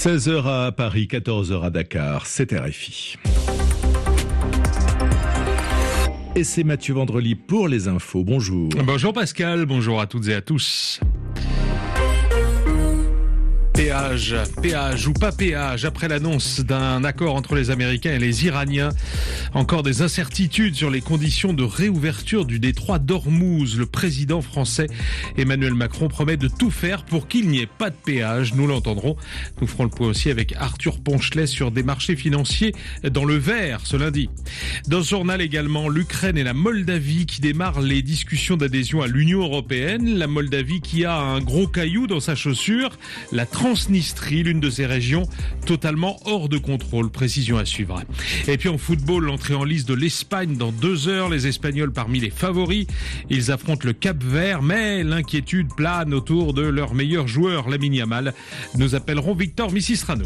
16h à Paris, 14h à Dakar, c'est RFI. Et c'est Mathieu Vendrely pour les infos. Bonjour. Bonjour Pascal, bonjour à toutes et à tous. Péage ou pas péage, après l'annonce d'un accord entre les Américains et les Iraniens, encore des incertitudes sur les conditions de réouverture du détroit d'Ormuz. Le président français Emmanuel Macron promet de tout faire pour qu'il n'y ait pas de péage. Nous l'entendrons. Nous ferons le point aussi avec Arthur Ponchelet sur des marchés financiers dans le vert ce lundi. Dans ce journal également, l'Ukraine et la Moldavie qui démarrent les discussions d'adhésion à l'Union européenne. La Moldavie qui a un gros caillou dans sa chaussure, la Transnistrie, l'une de ces régions totalement hors de contrôle. Précision à suivre. Et puis en football, l'entrée en lice de l'Espagne dans 2 heures. Les Espagnols parmi les favoris. Ils affrontent le Cap-Vert, mais l'inquiétude plane autour de leur meilleur joueur, Lamine Yamal. Nous appellerons Victor Misistrano.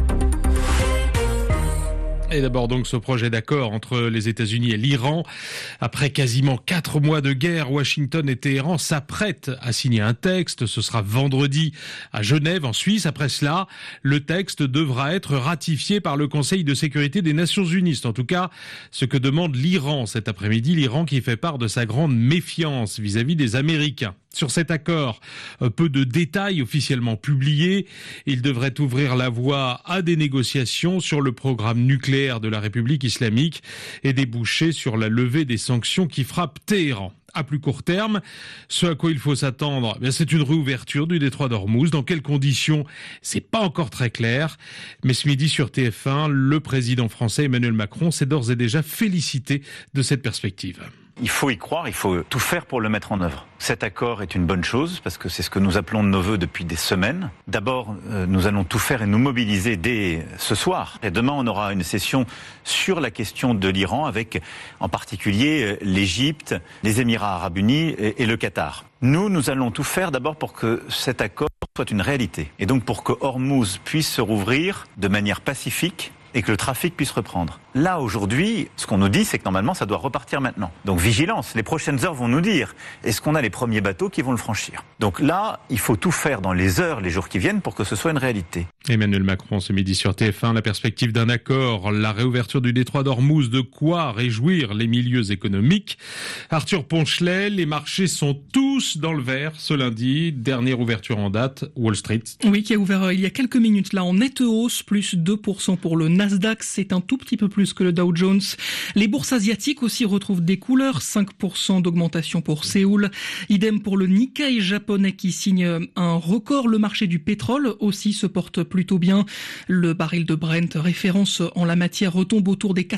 Et d'abord donc ce projet d'accord entre les États-Unis et l'Iran. Après quasiment 4 mois de guerre, Washington et Téhéran s'apprêtent à signer un texte. Ce sera vendredi à Genève, en Suisse. Après cela, le texte devra être ratifié par le Conseil de sécurité des Nations Unies. C'est en tout cas ce que demande l'Iran cet après-midi. L'Iran qui fait part de sa grande méfiance vis-à-vis des Américains. Sur cet accord, peu de détails officiellement publiés. Il devrait ouvrir la voie à des négociations sur le programme nucléaire de la République islamique et déboucher sur la levée des sanctions qui frappent Téhéran. À plus court terme, ce à quoi il faut s'attendre, c'est une réouverture du détroit d'Ormuz. Dans quelles conditions, c'est pas encore très clair. Mais ce midi sur TF1, le président français Emmanuel Macron s'est d'ores et déjà félicité de cette perspective. Il faut y croire, il faut tout faire pour le mettre en œuvre. Cet accord est une bonne chose parce que c'est ce que nous appelons de nos vœux depuis des semaines. D'abord, nous allons tout faire et nous mobiliser dès ce soir. Et demain, on aura une session sur la question de l'Iran avec en particulier l'Égypte, les Émirats arabes unis et le Qatar. Nous allons tout faire d'abord pour que cet accord soit une réalité. Et donc pour que Ormuz puisse se rouvrir de manière pacifique et que le trafic puisse reprendre. Là, aujourd'hui, ce qu'on nous dit, c'est que normalement, ça doit repartir maintenant. Donc, vigilance. Les prochaines heures vont nous dire, est-ce qu'on a les premiers bateaux qui vont le franchir? Donc là, il faut tout faire dans les heures, les jours qui viennent pour que ce soit une réalité. Emmanuel Macron, ce midi sur TF1, la perspective d'un accord, la réouverture du détroit d'Ormuz, de quoi réjouir les milieux économiques. Arthur Ponchelet, les marchés sont tous dans le vert ce lundi. Dernière ouverture en date, Wall Street. Oui, qui a ouvert il y a quelques minutes, là, en nette hausse, plus 2% pour le Nasdaq, c'est un tout petit peu plus que le Dow Jones. Les bourses asiatiques aussi retrouvent des couleurs, 5% d'augmentation pour Séoul. Idem pour le Nikkei japonais qui signe un record. Le marché du pétrole aussi se porte plutôt bien. Le baril de Brent, référence en la matière, retombe autour des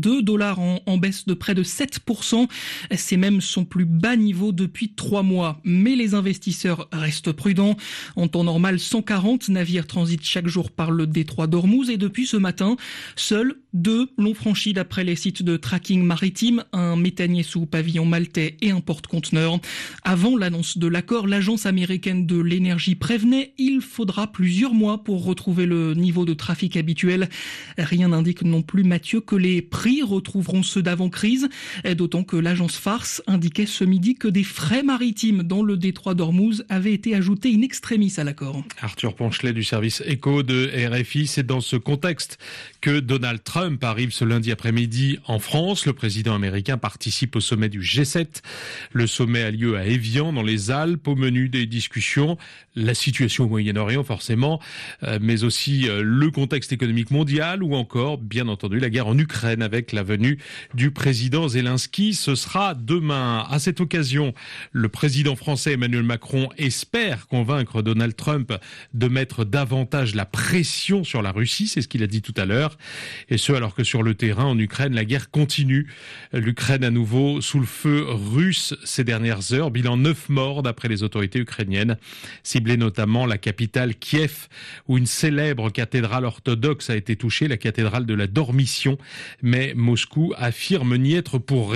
$82 en baisse de près de 7%. C'est même son plus bas niveau depuis 3 mois. Mais les investisseurs restent prudents. En temps normal, 140 navires transitent chaque jour par le détroit d'Ormuz et depuis ce matin, seuls 2 l'ont franchi d'après les sites de tracking maritime, un méthanier sous pavillon maltais et un porte-conteneur. Avant l'annonce de l'accord, l'agence américaine de l'énergie prévenait, il faudra plusieurs mois pour retrouver le niveau de trafic habituel. Rien n'indique non plus, Mathieu, que les prix retrouveront ceux d'avant-crise, d'autant que l'agence Farse indiquait ce midi que des frais maritimes dans le détroit d'Ormuz avaient été ajoutés in extremis à l'accord. Arthur Ponchelet du service Éco de RFI, c'est dans ce contexte que Donald Trump arrive ce lundi après-midi en France. Le président américain participe au sommet du G7. Le sommet a lieu à Évian, dans les Alpes. Au menu des discussions, la situation au Moyen-Orient forcément, mais aussi le contexte économique mondial ou encore, bien entendu, la guerre en Ukraine avec la venue du président Zelensky. Ce sera demain. À cette occasion, le président français Emmanuel Macron espère convaincre Donald Trump de mettre davantage la pression sur la Russie. C'est ce qu'il a dit tout à l'heure. Et ce, alors que sur le terrain, en Ukraine, la guerre continue. L'Ukraine à nouveau sous le feu russe ces dernières heures. Bilan 9 morts d'après les autorités ukrainiennes. Ciblée notamment la capitale Kiev, où une célèbre cathédrale orthodoxe a été touchée, la cathédrale de la Dormition. Mais Moscou affirme n'y être pour rien.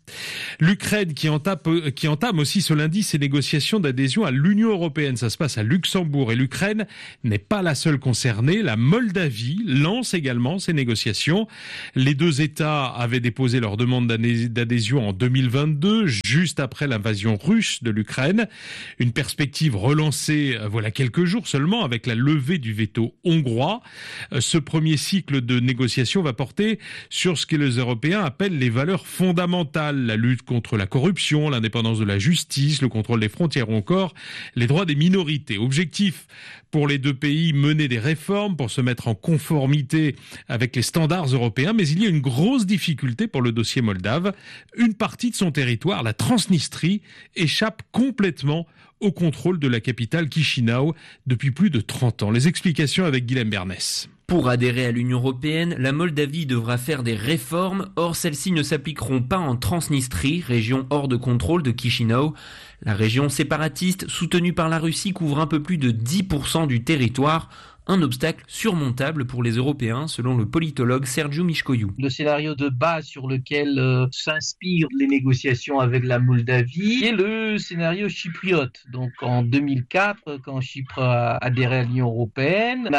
L'Ukraine qui entame aussi ce lundi ses négociations d'adhésion à l'Union européenne. Ça se passe à Luxembourg et l'Ukraine n'est pas la seule concernée. La Moldavie lance également ses négociations. Les deux États avaient déposé leur demande d'adhésion en 2022, juste après l'invasion russe de l'Ukraine. Une perspective relancée voilà quelques jours seulement avec la levée du veto hongrois. Ce premier cycle de négociations va porter sur ce que les Européens appellent les valeurs fondamentales. La lutte contre la corruption, l'indépendance de la justice, le contrôle des frontières ou encore les droits des minorités. Objectif pour les deux pays, mener des réformes pour se mettre en conformité avec les standards européens. Mais il y a une grosse difficulté pour le dossier moldave. Une partie de son territoire, la Transnistrie, échappe complètement au contrôle de la capitale Chisinau depuis plus de 30 ans. Les explications avec Guilhem Bernès. Pour adhérer à l'Union européenne, la Moldavie devra faire des réformes. Or, celles-ci ne s'appliqueront pas en Transnistrie, région hors de contrôle de Chisinau. La région séparatiste, soutenue par la Russie, couvre un peu plus de 10% du territoire. Un obstacle surmontable pour les Européens, selon le politologue Sergiu Mișcoiu. Le scénario de base sur lequel s'inspirent les négociations avec la Moldavie est le scénario chypriote. Donc en 2004, quand Chypre a adhéré à l'Union européenne,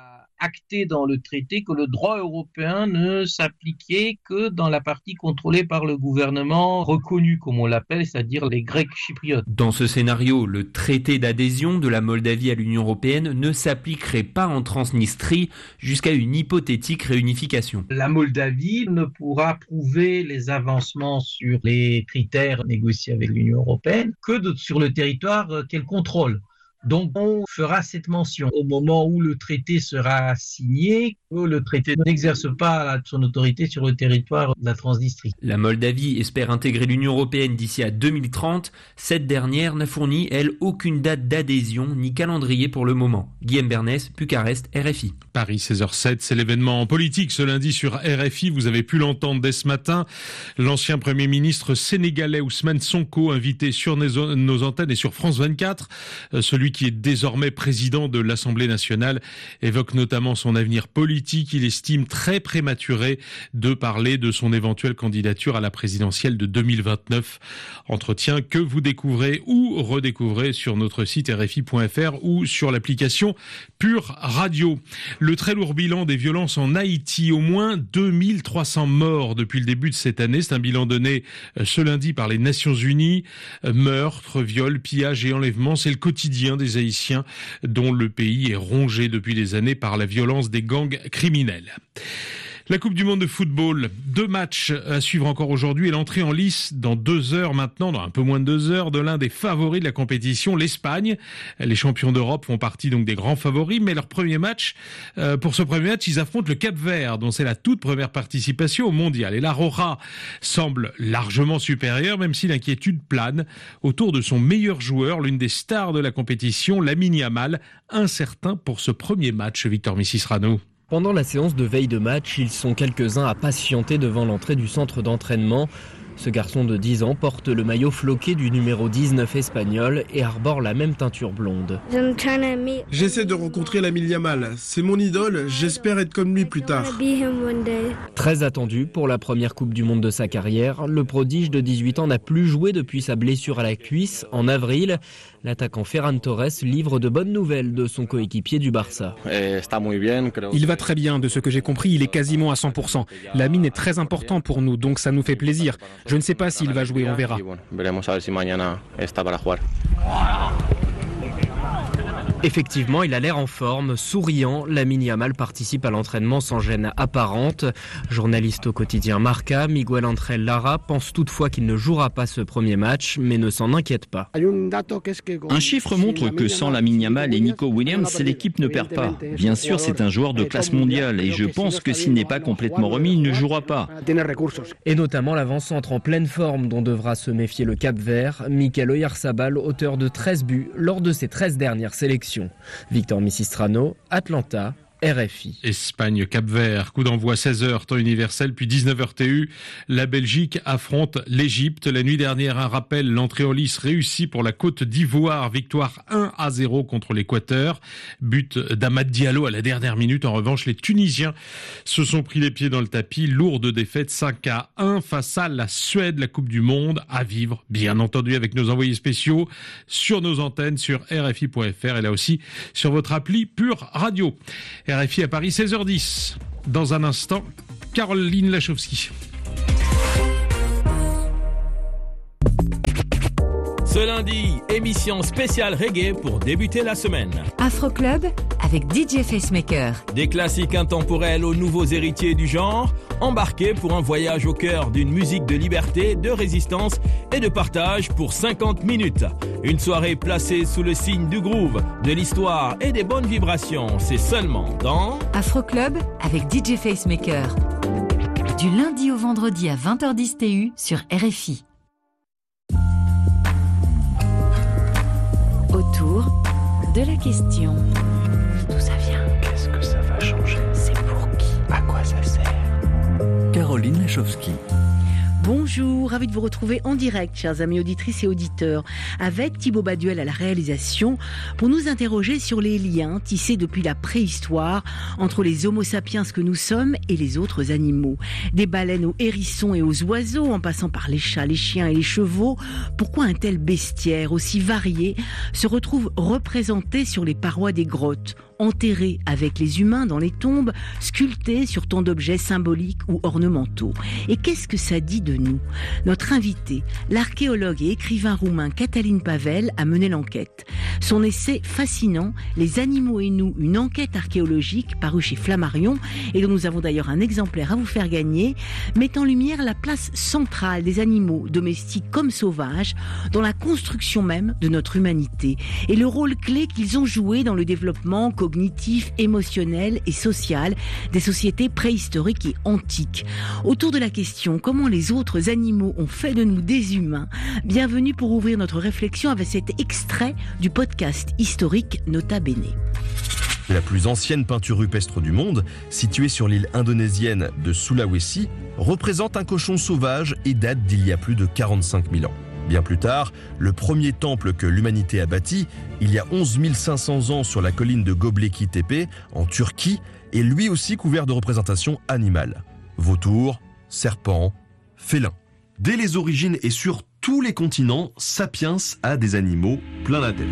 acté dans le traité que le droit européen ne s'appliquait que dans la partie contrôlée par le gouvernement reconnu, comme on l'appelle, c'est-à-dire les Grecs chypriotes. Dans ce scénario, le traité d'adhésion de la Moldavie à l'Union européenne ne s'appliquerait pas en Transnistrie jusqu'à une hypothétique réunification. La Moldavie ne pourra prouver les avancements sur les critères négociés avec l'Union européenne que sur le territoire qu'elle contrôle. Donc, on fera cette mention au moment où le traité sera signé, que le traité n'exerce pas son autorité sur le territoire de la Transnistrie. La Moldavie espère intégrer l'Union européenne d'ici à 2030. Cette dernière n'a fourni, elle, aucune date d'adhésion ni calendrier pour le moment. Guilhem Bernès, Bucarest, RFI. Paris, 16h07, c'est l'événement politique ce lundi sur RFI. Vous avez pu l'entendre dès ce matin. L'ancien Premier ministre sénégalais Ousmane Sonko, invité sur nos antennes et sur France 24. Celui qui est désormais président de l'Assemblée nationale, évoque notamment son avenir politique. Il estime très prématuré de parler de son éventuelle candidature à la présidentielle de 2029. Entretien que vous découvrez ou redécouvrez sur notre site rfi.fr ou sur l'application Pure Radio. Le très lourd bilan des violences en Haïti, au moins 2300 morts depuis le début de cette année. C'est un bilan donné ce lundi par les Nations Unies. Meurtres, viols, pillages et enlèvements, c'est le quotidien des Haïtiens dont le pays est rongé depuis des années par la violence des gangs criminels. La Coupe du Monde de football, 2 matchs à suivre encore aujourd'hui et l'entrée en lice dans 2 heures maintenant, dans un peu moins de 2 heures, de l'un des favoris de la compétition, l'Espagne. Les champions d'Europe font partie donc des grands favoris, mais pour ce premier match, ils affrontent le Cap-Vert, dont c'est la toute première participation au mondial. Et la Roja semble largement supérieure, même si l'inquiétude plane autour de son meilleur joueur, l'une des stars de la compétition, Lamine Yamal, incertain pour ce premier match, Victor Missisrano. Pendant la séance de veille de match, ils sont quelques-uns à patienter devant l'entrée du centre d'entraînement. Ce garçon de 10 ans porte le maillot floqué du numéro 19 espagnol et arbore la même teinture blonde. J'essaie de rencontrer Lamine Yamal. C'est mon idole, j'espère être comme lui plus tard. Très attendu pour la première Coupe du Monde de sa carrière, le prodige de 18 ans n'a plus joué depuis sa blessure à la cuisse en avril. L'attaquant Ferran Torres livre de bonnes nouvelles de son coéquipier du Barça. Il va très bien, de ce que j'ai compris, il est quasiment à 100%. Lamine est très important pour nous, donc ça nous fait plaisir. Je ne sais pas s'il va jouer, on verra. Effectivement, il a l'air en forme, souriant. Lamine Yamal participe à l'entraînement sans gêne apparente. Journaliste au quotidien Marca, Miguel Ángel Lara pense toutefois qu'il ne jouera pas ce premier match, mais ne s'en inquiète pas. Un chiffre montre que sans Lamine Yamal et Nico Williams, l'équipe ne perd pas. Bien sûr, c'est un joueur de classe mondiale et je pense que s'il n'est pas complètement remis, il ne jouera pas. Et notamment l'avant-centre en pleine forme dont devra se méfier le Cap-Vert, Mikel Oyarzabal, auteur de 13 buts lors de ses 13 dernières sélections. Victor Missisrano, Atlanta, RFI. Espagne, Cap-Vert, coup d'envoi 16h, temps universel, puis 19h TU. La Belgique affronte l'Égypte. La nuit dernière, un rappel, l'entrée en lice réussie pour la Côte d'Ivoire. Victoire 1-0 contre l'Équateur. But d'Amad Diallo à la dernière minute. En revanche, les Tunisiens se sont pris les pieds dans le tapis. Lourde défaite 5-1 face à la Suède. La Coupe du Monde à vivre, bien entendu, avec nos envoyés spéciaux sur nos antennes, sur RFI.fr et là aussi sur votre appli Pure Radio. RFI à Paris, 16h10. Dans un instant, Caroline Lachowski. Ce lundi, émission spéciale reggae pour débuter la semaine. Afro Club avec DJ Facemaker. Des classiques intemporels aux nouveaux héritiers du genre, embarqués pour un voyage au cœur d'une musique de liberté, de résistance et de partage pour 50 minutes. Une soirée placée sous le signe du groove, de l'histoire et des bonnes vibrations. C'est seulement dans Afro Club avec DJ Facemaker. Du lundi au vendredi à 20h10 TU sur RFI. Autour de la question. D'où ça vient? Qu'est-ce que ça va changer? C'est pour qui? À quoi ça sert? Caroline Lachowski. Bonjour, ravi de vous retrouver en direct, chers amis auditrices et auditeurs, avec Thibaut Baduel à la réalisation, pour nous interroger sur les liens tissés depuis la préhistoire entre les homo sapiens que nous sommes et les autres animaux. Des baleines aux hérissons et aux oiseaux, en passant par les chats, les chiens et les chevaux, pourquoi un tel bestiaire aussi varié se retrouve représenté sur les parois des grottes, enterrés avec les humains dans les tombes, sculptés sur tant d'objets symboliques ou ornementaux. Et qu'est-ce que ça dit de nous? Notre invité, l'archéologue et écrivain roumain Cătălin Pavel, a mené l'enquête. Son essai fascinant, Les animaux et nous, une enquête archéologique, paru chez Flammarion, et dont nous avons d'ailleurs un exemplaire à vous faire gagner, met en lumière la place centrale des animaux, domestiques comme sauvages, dans la construction même de notre humanité, et le rôle clé qu'ils ont joué dans le développement cognitif, émotionnel et social des sociétés préhistoriques et antiques. Autour de la question comment les autres animaux ont fait de nous des humains, bienvenue pour ouvrir notre réflexion avec cet extrait du podcast historique Nota Bene. La plus ancienne peinture rupestre du monde, située sur l'île indonésienne de Sulawesi, représente un cochon sauvage et date d'il y a plus de 45 000 ans. Bien plus tard, le premier temple que l'humanité a bâti, il y a 11 500 ans sur la colline de Göbekli Tepe, en Turquie, est lui aussi couvert de représentations animales. Vautours, serpents, félins. Dès les origines et sur tous les continents, Sapiens a des animaux plein la tête.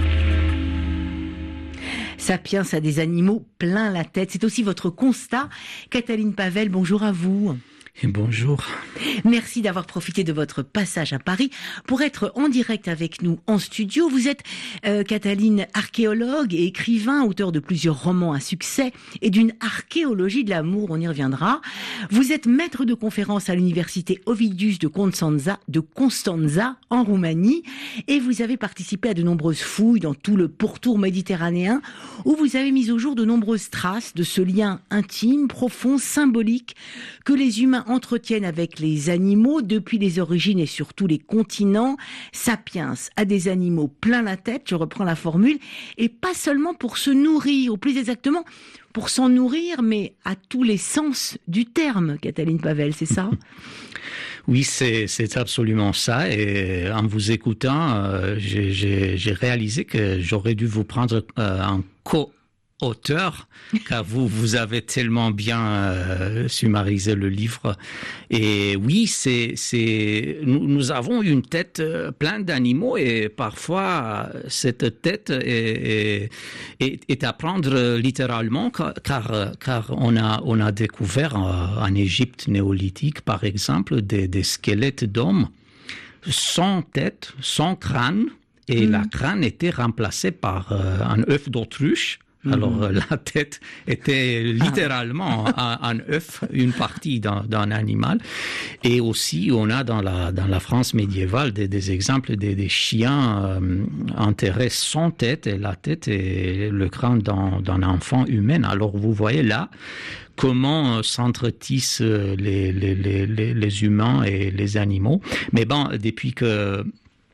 Sapiens a des animaux plein la tête. C'est aussi votre constat. Cătălin Pavel, bonjour à vous. Bonjour. Merci d'avoir profité de votre passage à Paris pour être en direct avec nous en studio. Vous êtes, Cătălin, archéologue et écrivain, auteur de plusieurs romans à succès et d'une archéologie de l'amour, on y reviendra. Vous êtes maître de conférence à l'université Ovidius de Constanța en Roumanie et vous avez participé à de nombreuses fouilles dans tout le pourtour méditerranéen où vous avez mis au jour de nombreuses traces de ce lien intime, profond, symbolique que les humains entretiennent avec les animaux depuis les origines et sur tous les continents. Sapiens a des animaux plein la tête, je reprends la formule, et pas seulement pour se nourrir, ou plus exactement pour s'en nourrir, mais à tous les sens du terme, Cătălin Pavel, c'est ça? Oui, c'est absolument ça. Et en vous écoutant, j'ai réalisé que j'aurais dû vous prendre en auteur, car vous avez tellement bien summarisé le livre. Et oui, nous avons une tête pleine d'animaux et parfois cette tête est à prendre littéralement, car on a découvert en Égypte néolithique, par exemple, des squelettes d'hommes sans tête, sans crâne, et la crâne était remplacée par un œuf d'autruche. Alors, la tête était littéralement un œuf, une partie d'un animal. Et aussi, on a dans la France médiévale des exemples des chiens enterrés sans tête, et la tête est le crâne d'un enfant humain. Alors, vous voyez là comment s'entretissent les humains et les animaux. Mais bon, depuis que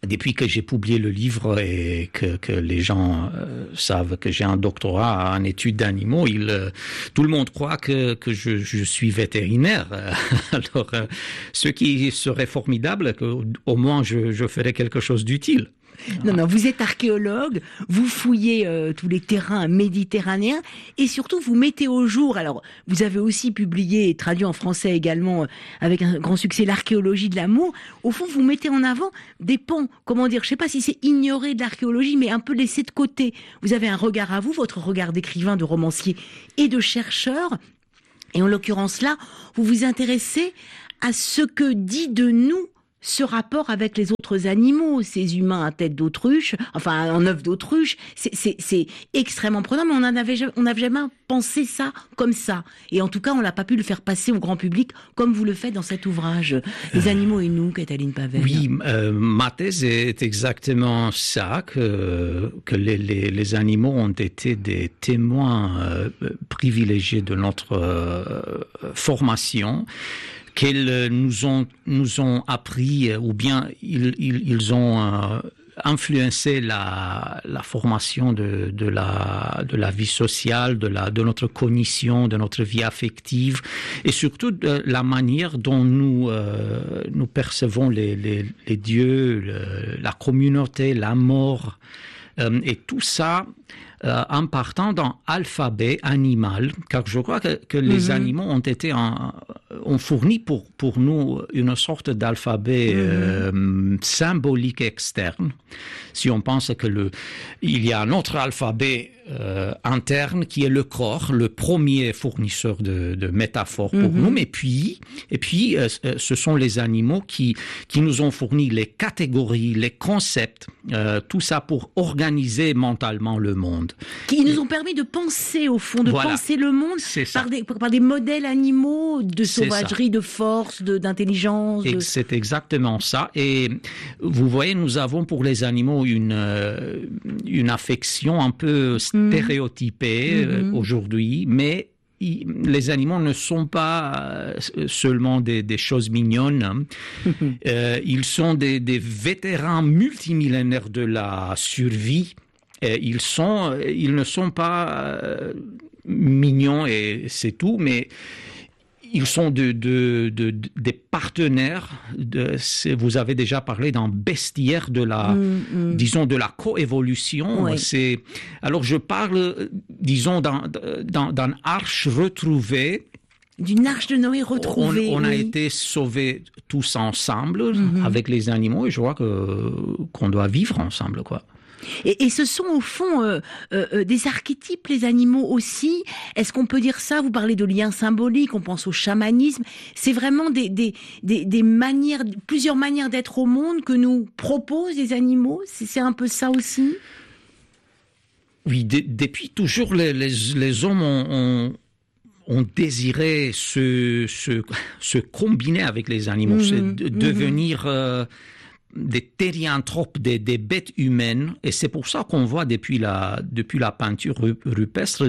depuis que j'ai publié le livre et que les gens savent que j'ai un doctorat en études d'animaux, tout le monde croit que je suis vétérinaire. Alors, ce qui serait formidable, qu'au moins je ferais quelque chose d'utile. Non, vous êtes archéologue, vous fouillez tous les terrains méditerranéens et surtout vous mettez au jour, alors vous avez aussi publié et traduit en français également avec un grand succès l'archéologie de l'amour. Au fond, vous mettez en avant des pans, je sais pas si c'est ignoré de l'archéologie, mais un peu laissé de côté. Vous avez un regard à vous, votre regard d'écrivain, de romancier et de chercheur. Et en l'occurrence là, vous vous intéressez à ce que dit de nous ce rapport avec les autres animaux, ces humains à tête d'autruche, enfin en œuf d'autruche, c'est extrêmement prenant, mais on n'avait jamais pensé ça comme ça. Et en tout cas, on n'a pas pu le faire passer au grand public comme vous le faites dans cet ouvrage. Les animaux et nous, Katalin Pavel. Oui, ma thèse est exactement ça, que les animaux ont été des témoins privilégiés de notre formation, qu'ils nous ont appris, ou bien ils ont influencé la formation de la vie sociale, de notre cognition, de notre vie affective, et surtout de la manière dont nous percevons les dieux, la communauté, la mort, et tout ça en partant d'un alphabet animal, car je crois que les animaux ont fourni pour nous une sorte d'alphabet symbolique externe. Si on pense il y a un autre alphabet interne qui est le corps, le premier fournisseur de métaphores pour nous, et puis ce sont les animaux qui nous ont fourni les catégories, les concepts, tout ça pour organiser mentalement le monde. Qui nous ont permis de penser au fond, penser le monde par des modèles animaux de sauvagerie, de force, d'intelligence. C'est exactement ça. Et vous voyez, nous avons pour les animaux une affection un peu stéréotypée aujourd'hui, mais les animaux ne sont pas seulement des choses mignonnes. Ils sont des vétérans multimillénaires de la survie. Ils ne sont pas mignons et c'est tout, mais ils sont des partenaires. Vous avez déjà parlé d'un bestiaire de disons, de la coévolution. Ouais. Alors je parle, disons, d'un arche retrouvée. D'une arche de Noé retrouvée. On a été sauvés tous ensemble avec les animaux et je crois qu'on doit vivre ensemble, quoi. Et ce sont au fond des archétypes, les animaux aussi. Est-ce qu'on peut dire ça? Vous parlez de liens symboliques, on pense au chamanisme. C'est vraiment des manières, plusieurs manières d'être au monde que nous proposent les animaux. C'est un peu ça aussi? Oui, depuis toujours, les hommes ont désiré se combiner avec les animaux, devenir des thérianthropes, des bêtes humaines, et c'est pour ça qu'on voit depuis la peinture rupestre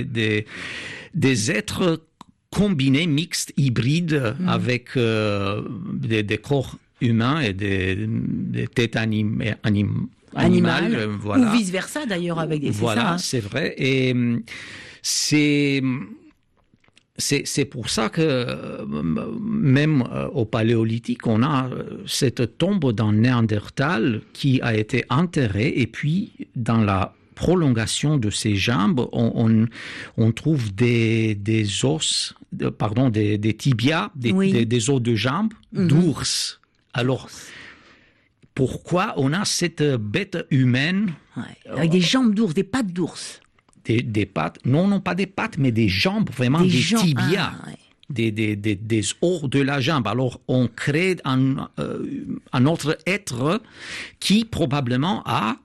des êtres combinés, mixtes, hybrides, avec des corps humains et des têtes animales. Ou vice versa d'ailleurs avec des. Voilà, c'est vrai, et c'est pour ça que même au Paléolithique, on a cette tombe d'un Néandertal qui a été enterrée et puis dans la prolongation de ses jambes, on trouve des os, des tibias, des os de jambes d'ours. Alors, pourquoi on a cette bête humaine avec des jambes d'ours, des pattes d'ours? Des pattes, non pas des pattes, mais des jambes, vraiment des tibias, des os de la jambe. Alors, on crée un autre être qui probablement a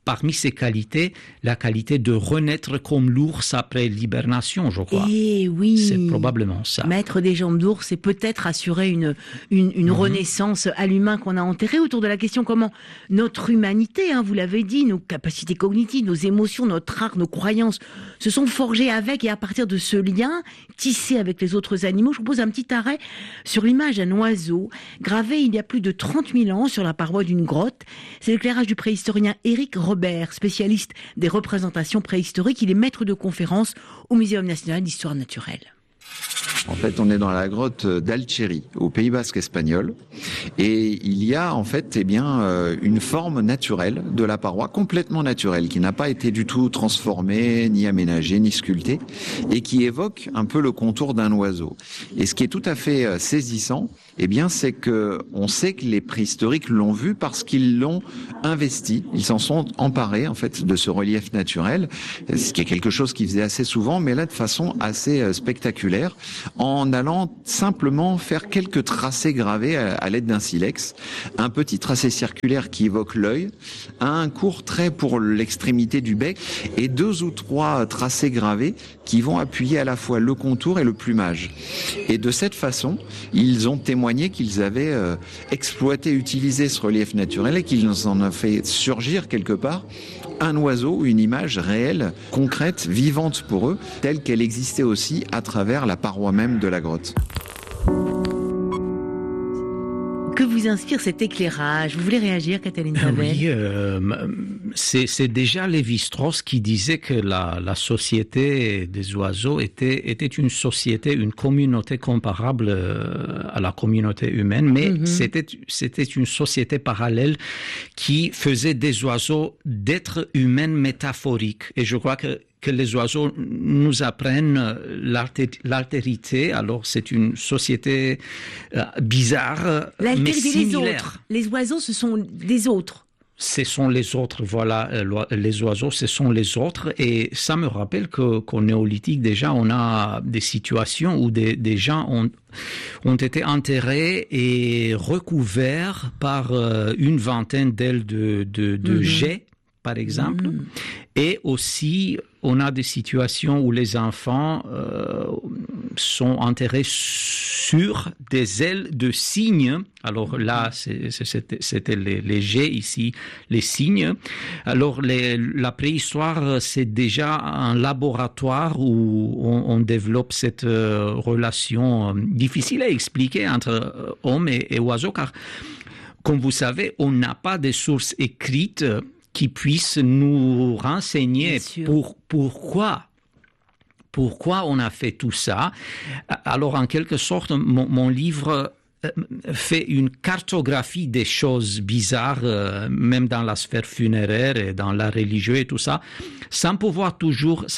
parmi ses qualités, la qualité de renaître comme l'ours après l'hibernation, je crois. Et oui. C'est probablement ça. Mettre des jambes d'ours, c'est peut-être assurer une renaissance à l'humain qu'on a enterré autour de la question comment notre humanité, vous l'avez dit, nos capacités cognitives, nos émotions, notre art, nos croyances se sont forgées avec et à partir de ce lien tissé avec les autres animaux. Je vous pose un petit arrêt sur l'image d'un oiseau gravé il y a plus de 30 000 ans sur la paroi d'une grotte. C'est l'éclairage du préhistorien Éric Robert, spécialiste des représentations préhistoriques. Il est maître de conférence au Muséum national d'histoire naturelle. En fait, on est dans la grotte d'Alchéry, au Pays Basque espagnol, et il y a en fait, une forme naturelle de la paroi, complètement naturelle, qui n'a pas été du tout transformée, ni aménagée, ni sculptée, et qui évoque un peu le contour d'un oiseau. Et ce qui est tout à fait saisissant, c'est que on sait que les préhistoriques l'ont vu parce qu'ils l'ont investi, ils s'en sont emparés en fait de ce relief naturel, ce qui est quelque chose qu'ils faisaient assez souvent, mais là de façon assez spectaculaire, en allant simplement faire quelques tracés gravés à l'aide d'un silex, un petit tracé circulaire qui évoque l'œil, un court trait pour l'extrémité du bec et 2 ou 3 tracés gravés qui vont appuyer à la fois le contour et le plumage. Et de cette façon, ils ont témoigné qu'ils avaient exploité, utilisé ce relief naturel et qu'ils en ont fait surgir quelque part un oiseau, une image réelle, concrète, vivante pour eux, telle qu'elle existait aussi à travers la paroi même de la grotte. Que vous inspire cet éclairage? Vous voulez réagir, Katalin Zabel? Oui, c'est déjà Lévi-Strauss qui disait que la société des oiseaux était une société, une communauté comparable à la communauté humaine, mais c'était une société parallèle qui faisait des oiseaux d'êtres humains métaphoriques. Et je crois que les oiseaux nous apprennent l'altérité. Alors, c'est une société bizarre, mais similaire. Les autres. Les oiseaux, ce sont des autres. Ce sont les autres, voilà. Les oiseaux, ce sont les autres. Et ça me rappelle qu'au néolithique, déjà, on a des situations où des gens ont été enterrés et recouverts par une vingtaine d'ailes de geais, par exemple. Et aussi, on a des situations où les enfants sont enterrés sur des ailes de cygnes. Alors là, c'était les geais ici, les cygnes. Alors la préhistoire, c'est déjà un laboratoire où on développe cette relation difficile à expliquer entre hommes et oiseaux, car, comme vous savez, on n'a pas de sources écrites qui puissent nous renseigner pourquoi on a fait tout ça. Alors, en quelque sorte, mon livre fait une cartographie des choses bizarres, même dans la sphère funéraire et dans l'art religieux et tout ça, sans pouvoir toujours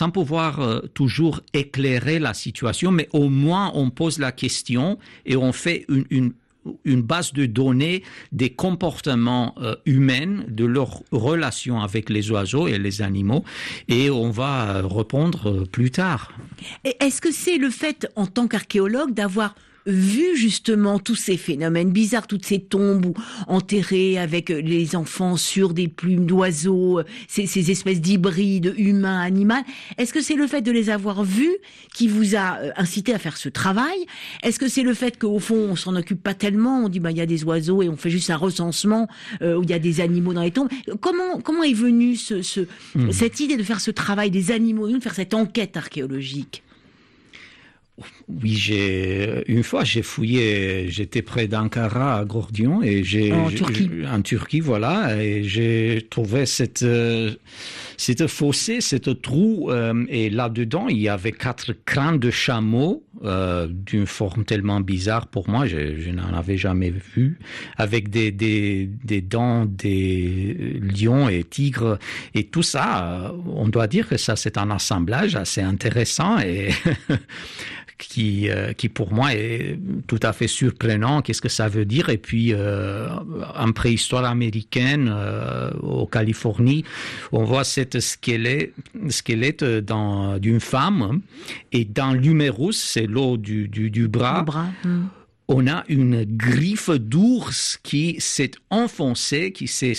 éclairer la situation, mais au moins on pose la question et on fait une base de données des comportements humains, de leur relation avec les oiseaux et les animaux, et on va répondre plus tard. Et est-ce que c'est le fait, en tant qu'archéologue, d'avoir vu justement tous ces phénomènes bizarres, toutes ces tombes enterrées avec les enfants sur des plumes d'oiseaux, ces espèces d'hybrides humains-animaux, est-ce que c'est le fait de les avoir vus qui vous a incité à faire ce travail? Est-ce que c'est le fait qu'au fond on s'en occupe pas tellement, on dit il y a des oiseaux et on fait juste un recensement où il y a des animaux dans les tombes? Comment est venue cette idée de faire ce travail des animaux, de faire cette enquête archéologique? Oui, une fois j'ai fouillé, j'étais près d'Ankara à Gordion et en Turquie, voilà, et j'ai trouvé cette fossé, cette trou, et là-dedans il y avait 4 crânes de chameaux d'une forme tellement bizarre pour moi, je n'en avais jamais vu, avec des dents, des lions et tigres et tout ça. On doit dire que ça c'est un assemblage assez intéressant et qui pour moi est tout à fait surprenant. Qu'est-ce que ça veut dire? Et puis en préhistoire américaine, au Californie, on voit cette squelette d'une femme, et dans l'humérus, c'est l'os du bras. On a une griffe d'ours qui s'est enfoncée, qui s'est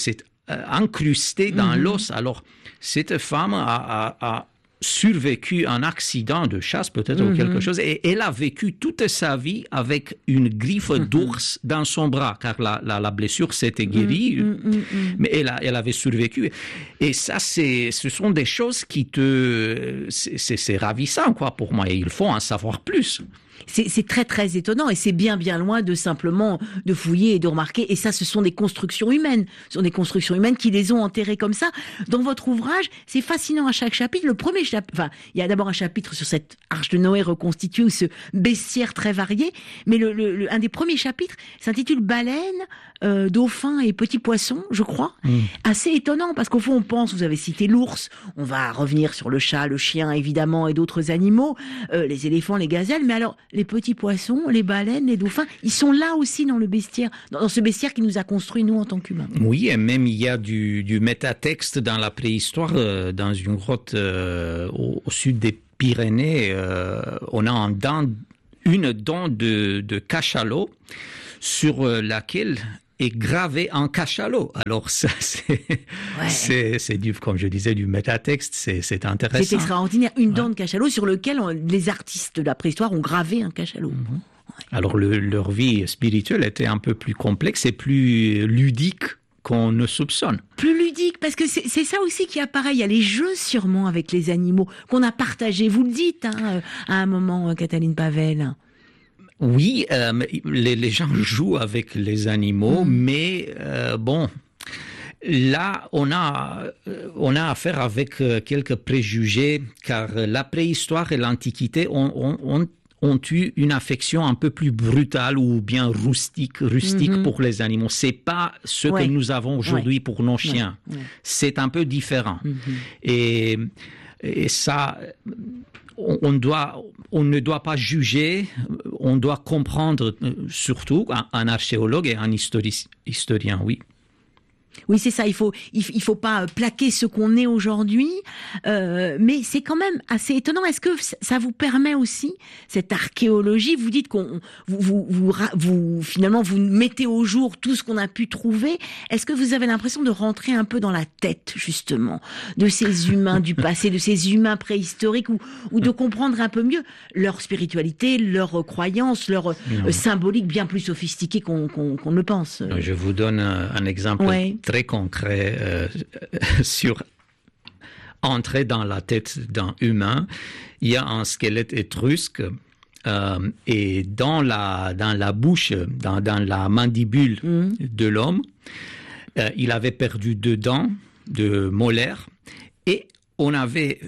incrustée dans l'os. Alors, cette femme a survécu un accident de chasse peut-être ou quelque chose, et elle a vécu toute sa vie avec une griffe d'ours dans son bras, car la blessure s'était guérie, mais elle avait survécu. Et ça, ce sont des choses qui c'est ravissant, quoi, pour moi, et il faut en savoir plus. C'est très très étonnant et c'est bien loin de simplement de fouiller et de remarquer. Et ça, ce sont des constructions humaines. Ce sont des constructions humaines qui les ont enterrées comme ça. Dans votre ouvrage, c'est fascinant à chaque chapitre. Le premier chapitre, il y a d'abord un chapitre sur cette arche de Noé reconstituée ou ce bestiaire très varié. Mais un des premiers chapitres s'intitule Baleines, dauphins et petits poissons, je crois. Assez étonnant parce qu'au fond, on pense, vous avez cité l'ours, on va revenir sur le chat, le chien évidemment et d'autres animaux, les éléphants, les gazelles. Mais alors, les petits poissons, les baleines, les dauphins, ils sont là aussi dans le bestiaire, dans ce bestiaire qui nous a construit, nous, en tant qu'humains. Oui, et même il y a du métatexte dans la préhistoire, dans une grotte au sud des Pyrénées. On a une dent de cachalot sur laquelle est gravé un cachalot. Alors ça, c'est comme je disais, du métatexte, c'est intéressant. C'est extraordinaire, une dent de cachalot sur lequel les artistes de la préhistoire ont gravé un cachalot. Alors leur vie spirituelle était un peu plus complexe et plus ludique qu'on ne soupçonne. Plus ludique, parce que c'est ça aussi qui apparaît. Il y a les jeux sûrement avec les animaux qu'on a partagés. Vous le dites à un moment, Katalin Pavel. Oui, les gens jouent avec les animaux, mais bon, là, on a affaire avec quelques préjugés, car la préhistoire et l'Antiquité ont eu une affection un peu plus brutale ou bien rustique pour les animaux. C'est pas ce que nous avons aujourd'hui pour nos chiens. C'est un peu différent. Et ça... On ne doit pas juger, on doit comprendre, surtout un archéologue et un historien, oui. Oui, c'est ça. Il faut pas plaquer ce qu'on est aujourd'hui, mais c'est quand même assez étonnant. Est-ce que ça vous permet aussi cette archéologie? Vous dites vous finalement vous mettez au jour tout ce qu'on a pu trouver. Est-ce que vous avez l'impression de rentrer un peu dans la tête justement de ces humains du passé, de ces humains préhistoriques, ou de comprendre un peu mieux leur spiritualité, leurs croyances, leur symbolique bien plus sophistiquée qu'on ne le pense? Je vous donne un exemple très concret sur entrer dans la tête d'un humain. Il y a un squelette étrusque et dans la bouche, dans la mandibule de l'homme, il avait perdu 2 dents de molaires et on avait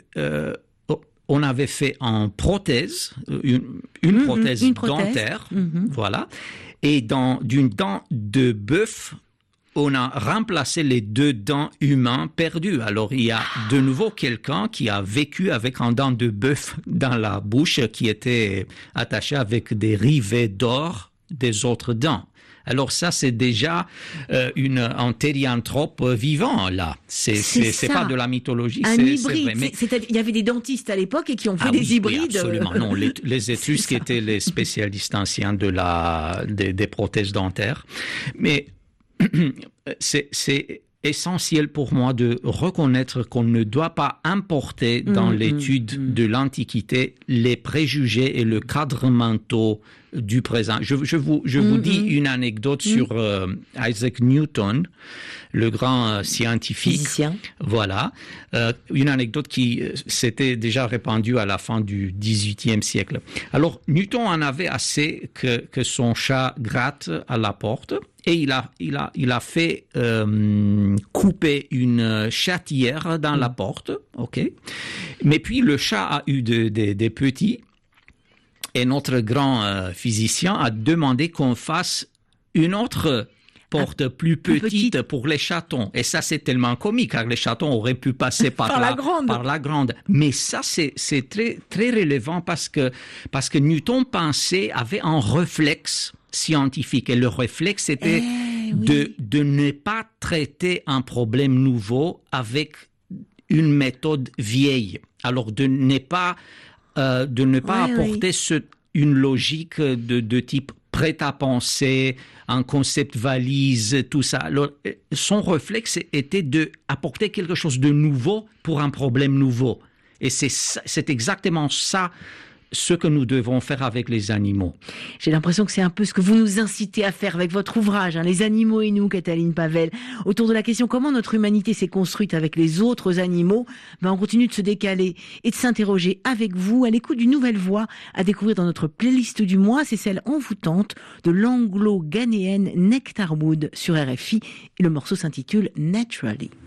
fait en prothèse, une prothèse dentaire, voilà, et d'une dent de bœuf, on a remplacé les 2 dents humains perdues. Alors, il y a de nouveau quelqu'un qui a vécu avec un dent de bœuf dans la bouche qui était attaché avec des rivets d'or des autres dents. Alors ça, c'est déjà un thérianthrope vivant, là. C'est pas de la mythologie, un hybride. C'est vrai. Mais... Il y avait des dentistes à l'époque et qui ont fait des hybrides. Oui, absolument. Non, les Étrusques étaient les spécialistes anciens des prothèses dentaires. Mais c'est essentiel pour moi de reconnaître qu'on ne doit pas importer dans l'étude de l'Antiquité les préjugés et le cadre mental du présent. Je vous dis une anecdote sur Isaac Newton, le grand scientifique. Physicien. Voilà. Une anecdote qui s'était déjà répandue à la fin du XVIIIe siècle. Alors, Newton en avait assez que son chat gratte à la porte. Et il a fait couper une chatière dans la porte, ok. Mais puis le chat a eu des petits, et notre grand physicien a demandé qu'on fasse une autre porte plus petite pour les chatons. Et ça, c'est tellement comique, car les chatons auraient pu passer par la grande. Mais ça, c'est très, très relevant parce que Newton avait un réflexe scientifique. Et le réflexe, c'était de ne pas traiter un problème nouveau avec une méthode vieille. Alors, de ne pas apporter une logique de type prêt à penser, un concept valise, tout ça. Alors, son réflexe était d'apporter quelque chose de nouveau pour un problème nouveau. Et c'est exactement ça ce que nous devons faire avec les animaux. J'ai l'impression que c'est un peu ce que vous nous incitez à faire avec votre ouvrage, Les animaux et nous, Katalin Pavel. Autour de la question comment notre humanité s'est construite avec les autres animaux, on continue de se décaler et de s'interroger avec vous à l'écoute d'une nouvelle voix à découvrir dans notre playlist du mois. C'est celle envoûtante de l'anglo-ghanéenne Nectar Wood sur RFI. Et le morceau s'intitule Naturally.